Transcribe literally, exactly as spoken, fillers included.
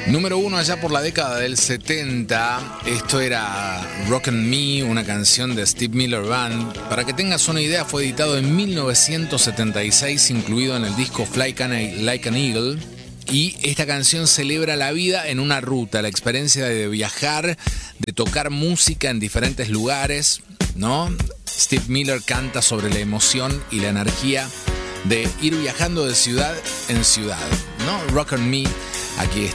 Número uno allá por la década del setenta, esto era Rockin' Me, una canción de Steve Miller Band. Para que tengas una idea, fue editado en mil novecientos setenta y seis, incluido en el disco Fly Like an Eagle. Y esta canción celebra la vida en una ruta, la experiencia de viajar, de tocar música en diferentes lugares, ¿no? Steve Miller canta sobre la emoción y la energía de ir viajando de ciudad en ciudad, ¿no? Rockin' Me, aquí está.